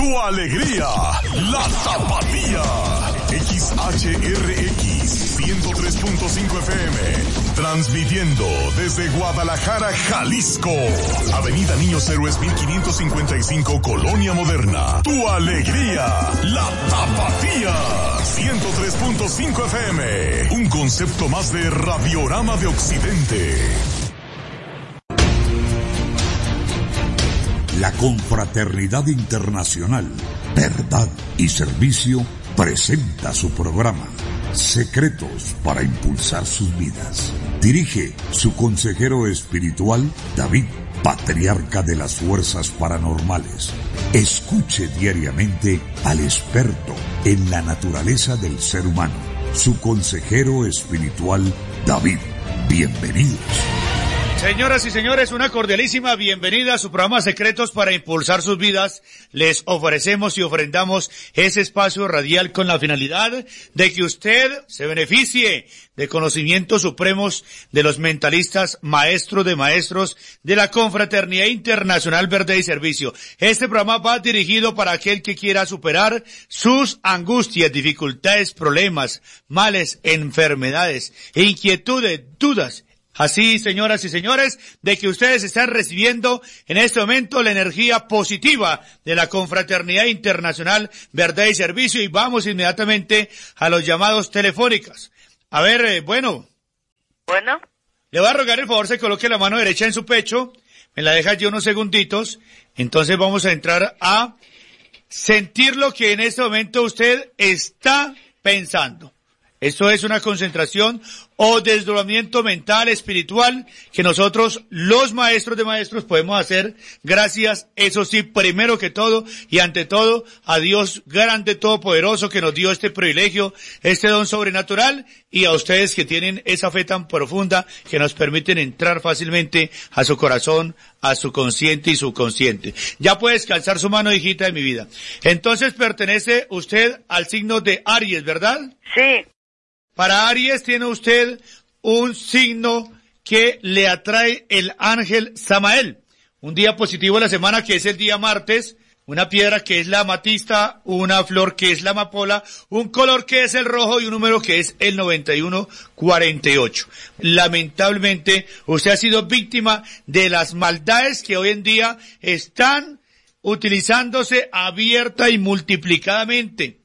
tu alegría, la Tapatía. XHRX 103.5 FM, transmitiendo desde Guadalajara, Jalisco. Avenida Niños Héroes 1555, Colonia Moderna. Tu alegría, la Tapatía. 103.5 FM, un concepto más de Radiorama de Occidente. La Confraternidad Internacional, Verdad y Servicio presenta su programa Secretos para Impulsar Sus Vidas. Dirige su consejero espiritual, David, patriarca de las fuerzas paranormales. Escuche diariamente al experto en la naturaleza del ser humano, su consejero espiritual, David. Bienvenidos. Señoras y señores, una cordialísima bienvenida a su programa Secretos para Impulsar Sus Vidas. Les ofrecemos y ofrendamos ese espacio radial con la finalidad de que usted se beneficie de conocimientos supremos de los mentalistas, maestros de maestros de la Confraternidad Internacional Verdad y Servicio. Este programa va dirigido para aquel que quiera superar sus angustias, dificultades, problemas, males, enfermedades, inquietudes, dudas. Así, señoras y señores, de que ustedes están recibiendo en este momento la energía positiva de la Confraternidad Internacional Verdad y Servicio, y vamos inmediatamente a los llamados telefónicos. A ver, bueno. Le voy a rogar el favor se coloque la mano derecha en su pecho, me la deja yo unos segunditos, entonces vamos a entrar a sentir lo que en este momento usted está pensando. Esto es una concentración o desdoblamiento mental, espiritual, que nosotros, los maestros de maestros, podemos hacer gracias, eso sí, primero que todo y ante todo, a Dios grande, todopoderoso, que nos dio este privilegio, este don sobrenatural, y a ustedes que tienen esa fe tan profunda que nos permiten entrar fácilmente a su corazón, a su consciente y subconsciente. Ya puede descansar su mano, hijita de mi vida. Entonces pertenece usted al signo de Aries, ¿verdad? Sí. Para Aries tiene usted un signo que le atrae el ángel Samael. Un día positivo de la semana que es el día martes, una piedra que es la amatista, una flor que es la amapola, un color que es el rojo y un número que es el 9148. Lamentablemente, usted ha sido víctima de las maldades que hoy en día están utilizándose abierta y multiplicadamente.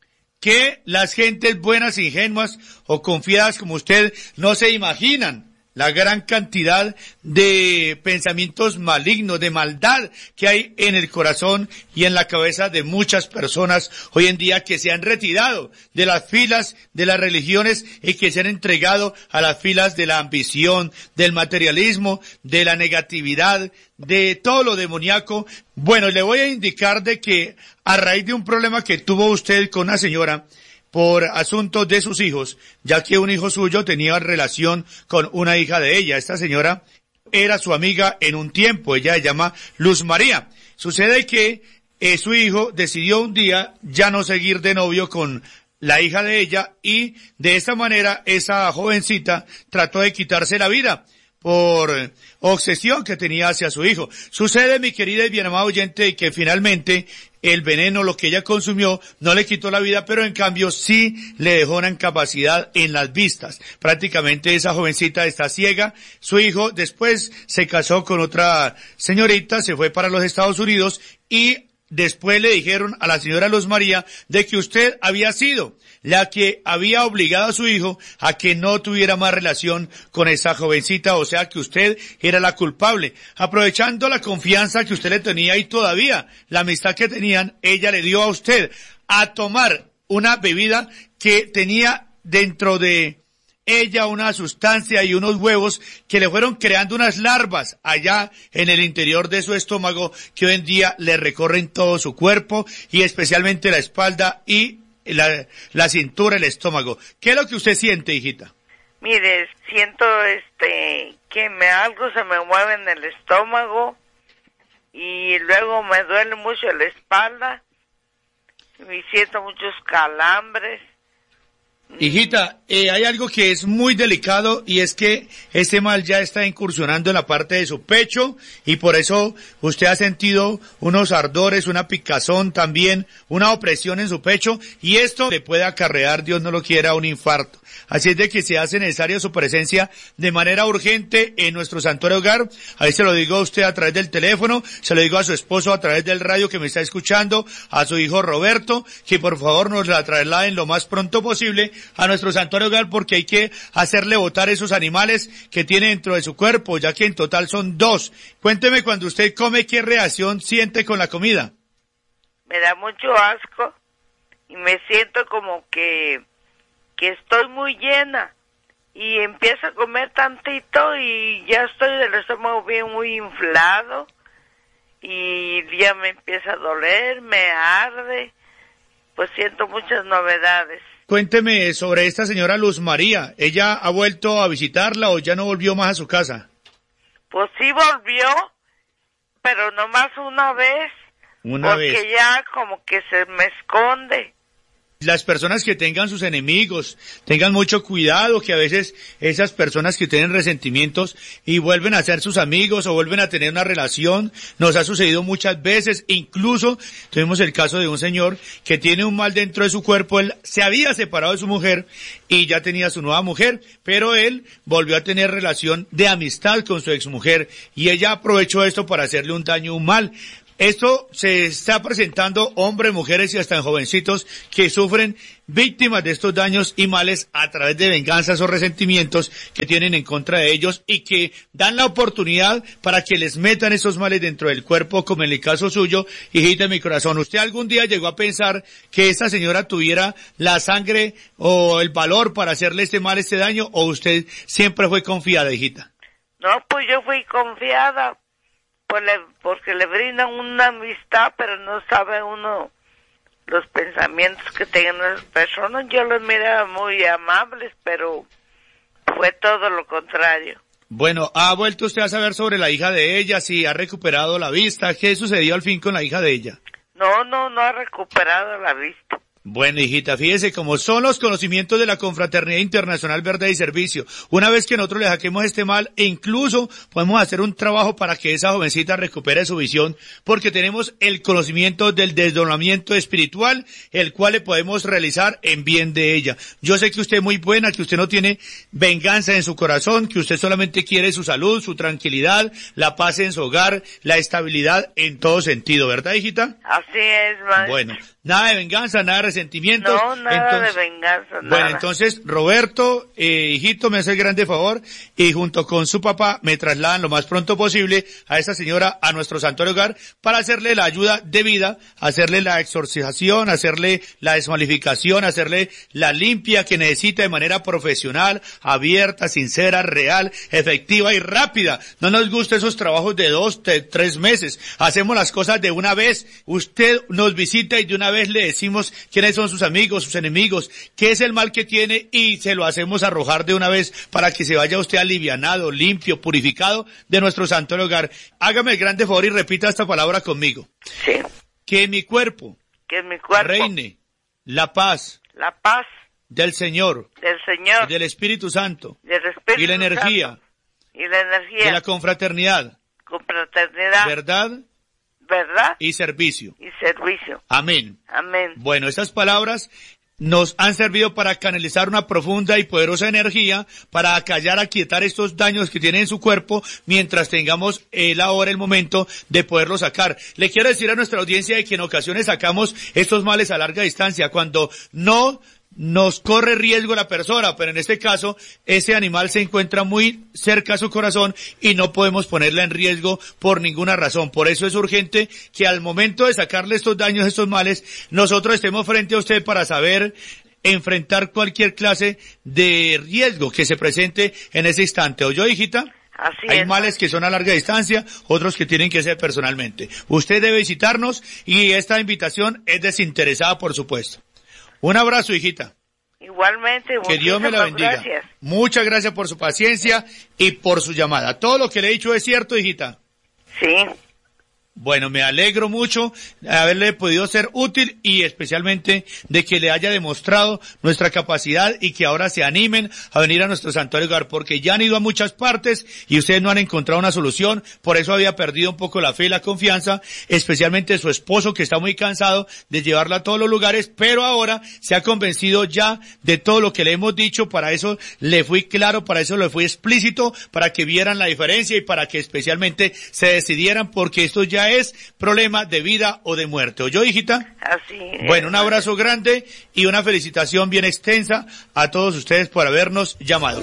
Que las gentes buenas, ingenuas o confiadas como usted no se imaginan la gran cantidad de pensamientos malignos, de maldad que hay en el corazón y en la cabeza de muchas personas hoy en día que se han retirado de las filas de las religiones y que se han entregado a las filas de la ambición, del materialismo, de la negatividad, de todo lo demoníaco. Bueno, le voy a indicar de que a raíz de un problema que tuvo usted con una señora por asuntos de sus hijos, ya que un hijo suyo tenía relación con una hija de ella. Esta señora era su amiga en un tiempo, ella se llama Luz María. Sucede que su hijo decidió un día ya no seguir de novio con la hija de ella y de esta manera esa jovencita trató de quitarse la vida por obsesión que tenía hacia su hijo. Sucede, mi querida y bien amada oyente, que finalmente el veneno, lo que ella consumió, no le quitó la vida, pero en cambio sí le dejó una incapacidad en las vistas. Prácticamente esa jovencita está ciega. Su hijo después se casó con otra señorita, se fue para los Estados Unidos y después le dijeron a la señora Luz María de que usted había sido la que había obligado a su hijo a que no tuviera más relación con esa jovencita, o sea que usted era la culpable. Aprovechando la confianza que usted le tenía y todavía la amistad que tenían, ella le dio a usted a tomar una bebida que tenía dentro de ella una sustancia y unos huevos que le fueron creando unas larvas allá en el interior de su estómago que hoy en día le recorren todo su cuerpo y especialmente la espalda y la cintura, el estómago. ¿Qué es lo que usted siente, hijita? Mire, siento que algo se me mueve en el estómago y luego me duele mucho la espalda, me siento muchos calambres Hijita, hay algo que es muy delicado y es que este mal ya está incursionando en la parte de su pecho y por eso usted ha sentido unos ardores, una picazón también, una opresión en su pecho y esto le puede acarrear, Dios no lo quiera, un infarto. Así es de que se hace necesaria su presencia de manera urgente en nuestro santuario hogar. Ahí se lo digo a usted a través del teléfono, se lo digo a su esposo a través del radio que me está escuchando, a su hijo Roberto, que por favor nos la trasladen lo más pronto posible a nuestro santuario hogar porque hay que hacerle botar esos animales que tiene dentro de su cuerpo, ya que en total son 2. Cuénteme cuando usted come, ¿qué reacción siente con la comida? Me da mucho asco y me siento como que estoy muy llena y empiezo a comer tantito y ya estoy del estómago bien muy inflado y ya me empieza a doler, me arde, pues siento muchas novedades. Cuénteme sobre esta señora Luz María, ¿ella ha vuelto a visitarla o ya no volvió más a su casa? Pues sí volvió, pero nomás una vez, porque ya como que se me esconde. Las personas que tengan sus enemigos, tengan mucho cuidado, que a veces esas personas que tienen resentimientos y vuelven a ser sus amigos o vuelven a tener una relación, nos ha sucedido muchas veces, incluso tuvimos el caso de un señor que tiene un mal dentro de su cuerpo, él se había separado de su mujer y ya tenía su nueva mujer, pero él volvió a tener relación de amistad con su exmujer y ella aprovechó esto para hacerle un daño, un mal. Esto se está presentando hombres, mujeres y hasta en jovencitos que sufren víctimas de estos daños y males a través de venganzas o resentimientos que tienen en contra de ellos y que dan la oportunidad para que les metan esos males dentro del cuerpo, como en el caso suyo, hijita de mi corazón. ¿Usted algún día llegó a pensar que esta señora tuviera la sangre o el valor para hacerle este mal, este daño, o usted siempre fue confiada, hijita? No, pues yo fui confiada. Porque le brindan una amistad, pero no sabe uno los pensamientos que tengan las personas. Yo los miraba muy amables, pero fue todo lo contrario. Bueno, ¿ha vuelto usted a saber sobre la hija de ella? Si ha recuperado la vista, ¿qué sucedió al fin con la hija de ella? No ha recuperado la vista. Bueno, hijita, fíjese cómo son los conocimientos de la Confraternidad Internacional Verdad y Servicio. Una vez que nosotros le saquemos este mal, e incluso podemos hacer un trabajo para que esa jovencita recupere su visión, porque tenemos el conocimiento del desdoblamiento espiritual, el cual le podemos realizar en bien de ella. Yo sé que usted es muy buena, que usted no tiene venganza en su corazón, que usted solamente quiere su salud, su tranquilidad, la paz en su hogar, la estabilidad en todo sentido, ¿verdad, hijita? Así es, maestro. Bueno, nada de venganza, nada de resentimientos. No, nada de venganza, nada. Bueno, entonces, Roberto, hijito, me hace el grande favor y junto con su papá me trasladan lo más pronto posible a esta señora a nuestro santuario hogar para hacerle la ayuda debida, hacerle la exorcización, hacerle la desmalificación, hacerle la limpia que necesita de manera profesional, abierta, sincera, real, efectiva y rápida. No nos gustan esos trabajos de 2, 3 meses. Hacemos las cosas de una vez. Usted nos visita y de una vez le decimos quiénes son sus amigos, sus enemigos, qué es el mal que tiene y se lo hacemos arrojar de una vez para que se vaya usted alivianado, limpio, purificado de nuestro santuario hogar. Hágame el grande favor y repita esta palabra conmigo. Sí. Que en mi cuerpo, reine la paz del Señor, y del Espíritu Santo, y la energía de la confraternidad, verdad y servicio. Amén. Bueno, estas palabras nos han servido para canalizar una profunda y poderosa energía para acallar, aquietar estos daños que tiene en su cuerpo mientras tengamos el momento de poderlo sacar. Le quiero decir a nuestra audiencia de que en ocasiones sacamos estos males a larga distancia cuando no nos corre riesgo la persona, pero en este caso ese animal se encuentra muy cerca a su corazón y no podemos ponerla en riesgo por ninguna razón. Por eso es urgente que al momento de sacarle estos daños, estos males, nosotros estemos frente a usted para saber enfrentar cualquier clase de riesgo que se presente en ese instante. ¿Oyó, hijita? Hay males que son a larga distancia, otros que tienen que ser personalmente. Usted debe visitarnos y esta invitación es desinteresada, por supuesto. Un abrazo, hijita. Igualmente. Que Dios me la bendiga. Gracias. Muchas gracias por su paciencia y por su llamada. Todo lo que le he dicho es cierto, hijita. Sí. Bueno, me alegro mucho de haberle podido ser útil y especialmente de que le haya demostrado nuestra capacidad y que ahora se animen a venir a nuestro santuario hogar, porque ya han ido a muchas partes y ustedes no han encontrado una solución. Por eso había perdido un poco la fe y la confianza, especialmente su esposo, que está muy cansado de llevarla a todos los lugares, pero ahora se ha convencido ya de todo lo que le hemos dicho. Para eso le fui claro, para eso le fui explícito, para que vieran la diferencia y para que especialmente se decidieran, porque esto ya es problema de vida o de muerte. ¿Oyó, hijita? Así es. Bueno, un abrazo grande y una felicitación bien extensa a todos ustedes por habernos llamado.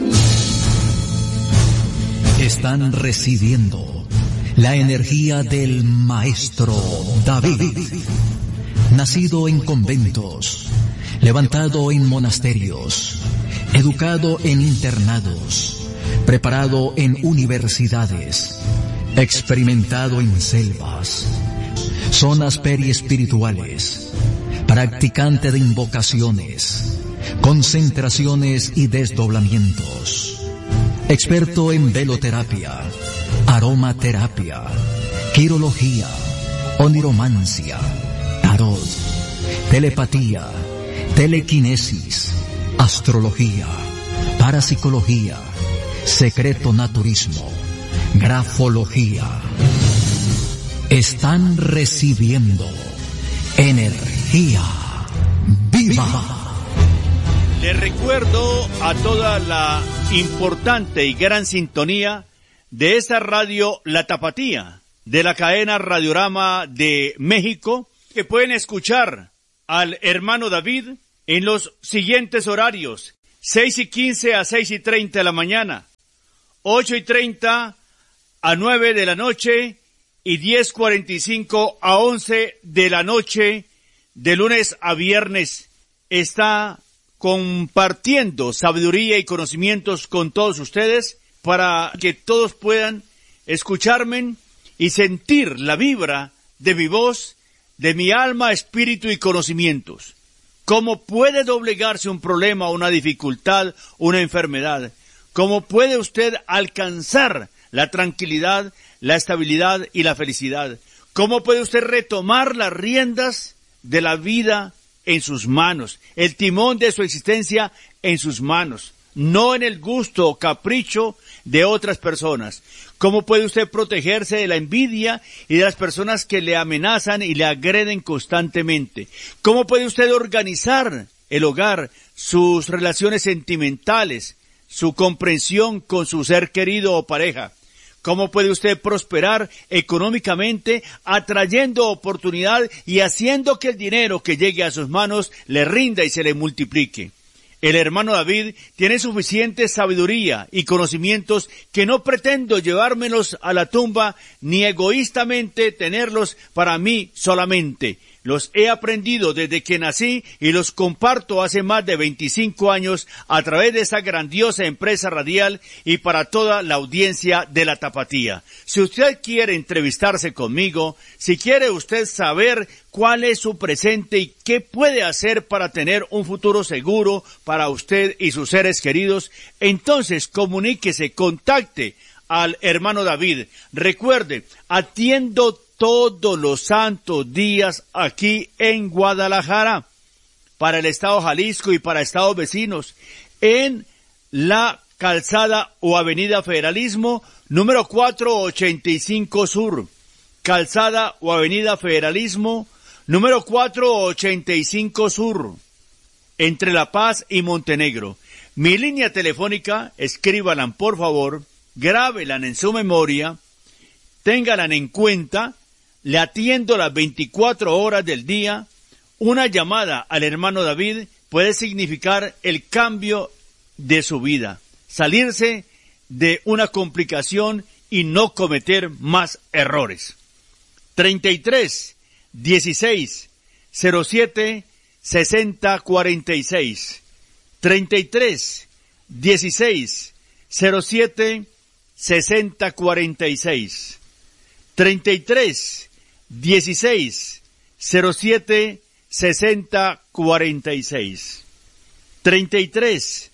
Están recibiendo la energía del maestro David, nacido en conventos, levantado en monasterios, educado en internados, preparado en universidades, experimentado en selvas, zonas periespirituales, practicante de invocaciones, concentraciones y desdoblamientos, experto en veloterapia, aromaterapia, quirología, oniromancia, tarot, telepatía, telequinesis, astrología, parapsicología, secreto naturismo, grafología. Están recibiendo energía viva. Les recuerdo a toda la importante y gran sintonía de esta radio La Tapatía, de la cadena Radiorama de México, que pueden escuchar al hermano David en los siguientes horarios: 6:15 a 6:30 de la mañana, 8:30 a 9 de la noche y 10:45 a 11 de la noche, de lunes a viernes. Está compartiendo sabiduría y conocimientos con todos ustedes para que todos puedan escucharme y sentir la vibra de mi voz, de mi alma, espíritu y conocimientos. ¿Cómo puede doblegarse un problema, una dificultad, una enfermedad? ¿Cómo puede usted alcanzar la tranquilidad, la estabilidad y la felicidad? ¿Cómo puede usted retomar las riendas de la vida en sus manos, el timón de su existencia en sus manos, no en el gusto o capricho de otras personas? ¿Cómo puede usted protegerse de la envidia y de las personas que le amenazan y le agreden constantemente? ¿Cómo puede usted organizar el hogar, sus relaciones sentimentales, su comprensión con su ser querido o pareja? ¿Cómo puede usted prosperar económicamente, atrayendo oportunidad y haciendo que el dinero que llegue a sus manos le rinda y se le multiplique? El hermano David tiene suficiente sabiduría y conocimientos que no pretendo llevármelos a la tumba ni egoístamente tenerlos para mí solamente. Los he aprendido desde que nací y los comparto hace más de 25 años a través de esa grandiosa empresa radial y para toda la audiencia de La Tapatía. Si usted quiere entrevistarse conmigo, si quiere usted saber cuál es su presente y qué puede hacer para tener un futuro seguro para usted y sus seres queridos, entonces comuníquese, contacte al hermano David. Recuerde, atiendo todos los santos días aquí en Guadalajara, para el estado Jalisco y para estados vecinos, en la calzada o avenida Federalismo, número 485 Sur. Calzada o avenida Federalismo, número 485 Sur, entre La Paz y Montenegro. Mi línea telefónica, escríbanla por favor, grábenla en su memoria, ténganla en cuenta. Le atiendo las 24 horas del día. Una llamada al hermano David puede significar el cambio de su vida, salirse de una complicación y no cometer más errores. 33 16 07 60 46. 33 16 07 60 46. 33 16 07 60 46. 33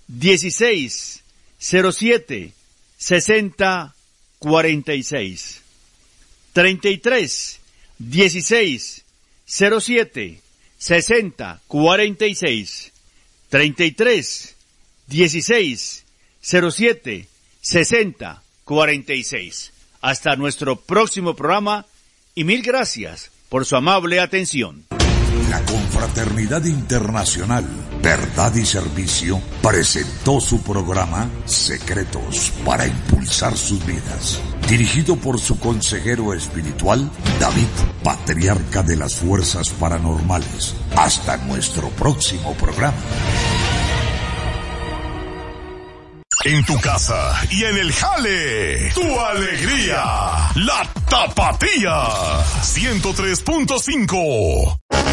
16 07 60 46. 33 16 07 60 46. 33 16 07 60 46. Hasta nuestro próximo programa y mil gracias por su amable atención. La Confraternidad Internacional Verdad y Servicio presentó su programa Secretos para Impulsar Sus Vidas, dirigido por su consejero espiritual David, patriarca de las fuerzas paranormales. Hasta nuestro próximo programa. En tu casa y en el jale, tu alegría, la Tapatía 103.5.